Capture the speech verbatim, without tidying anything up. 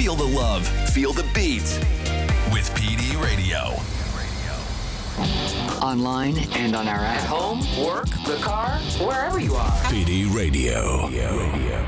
Feel the love. Feel the beats with P D Radio. Online and on our app. At home, work, the car, wherever you are. P D Radio.